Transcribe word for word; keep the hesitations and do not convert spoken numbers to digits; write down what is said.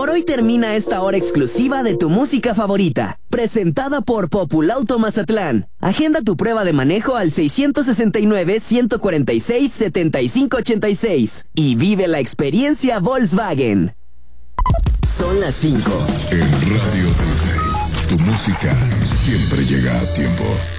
Por hoy termina esta hora exclusiva de tu música favorita, presentada por Populauto Mazatlán. Agenda tu prueba de manejo al seiscientos sesenta y nueve, ciento cuarenta y seis, setenta y cinco ochenta y seis y vive la experiencia Volkswagen. Son las cinco. En Radio Disney, tu música siempre llega a tiempo.